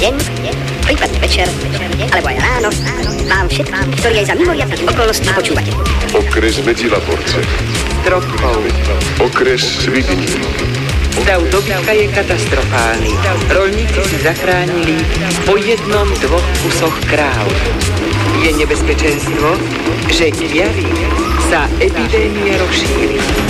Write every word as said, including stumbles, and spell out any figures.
deň, prípadne večer, alebo aj ráno, vám všetkým, ktorí aj za mimoriadnych okolností počúvate. Okres Medzilaborce. Stropkov. Okres Svidník. Stav dobytka je katastrofálny. Roľníci si zachránili po jednom, dvoch kusoch kráv. Je nebezpečenstvo, že k javi sa epidémia rozšíri.